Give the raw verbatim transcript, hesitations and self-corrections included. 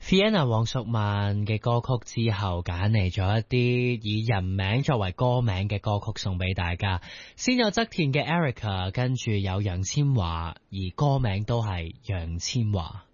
Fiona 黃淑蔓嘅歌曲之後，揀嚟咗一啲以人名作為歌名嘅歌曲送俾大家。先有側田嘅 Erica， 跟住有楊千嬅，而歌名都係楊千嬅。